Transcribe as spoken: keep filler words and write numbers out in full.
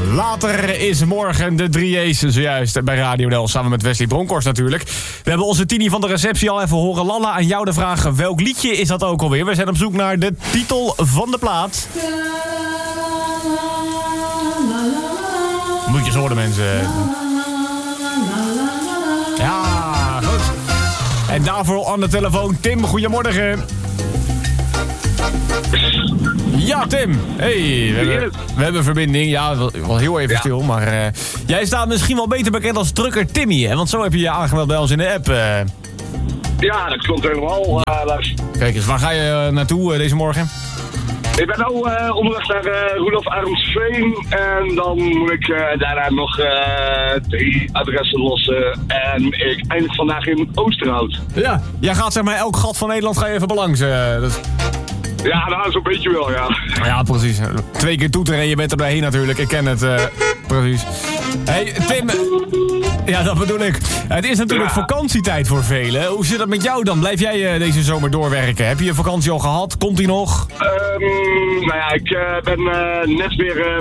Later is morgen de drie J's zojuist bij Radio Den Helder. Samen met Wesley Bronkhorst natuurlijk. We hebben onze Tini van de receptie al even horen. Lalla, aan jou de vraag, welk liedje is dat ook alweer? We zijn op zoek naar de titel van de plaat. Moet je eens horen, mensen. Ja, goed. En daarvoor aan de telefoon Tim, goedemorgen. Ja, Tim. Hey, we hebben, we hebben verbinding. Ja, wel heel even ja. stil, maar uh, jij staat misschien wel beter bekend als trucker Timmy, hè? Want zo heb je je aangemeld bij ons in de app. Uh. Ja, dat klopt helemaal. Uh, Kijk eens, waar ga je uh, naartoe uh, deze morgen? Ik ben nu uh, onderweg naar uh, Roelof Arnsveen en dan moet ik uh, daarna nog uh, drie adressen lossen en ik eindig vandaag in Oosterhout. Ja, jij gaat zeg maar elk gat van Nederland ga je even belangs. Uh, dat... Ja, nou zo'n beetje wel, ja. Ja, precies. Twee keer toeteren en je bent er doorheen natuurlijk. Ik ken het, uh, precies. Hey, Tim. Ja, dat bedoel ik. Het is natuurlijk ja. vakantietijd voor velen. Hoe zit het met jou dan? Blijf jij uh, deze zomer doorwerken? Heb je je vakantie al gehad? Komt die nog? Um, nou ja, ik uh, ben uh, net weer... Uh,